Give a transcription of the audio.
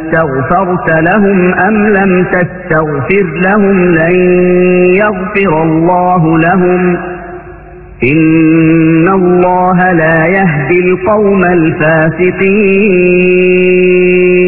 استغفرت لهم أم لم تستغفر لهم لن يغفر الله لهم إن الله لا يهدي القوم الفاسقين.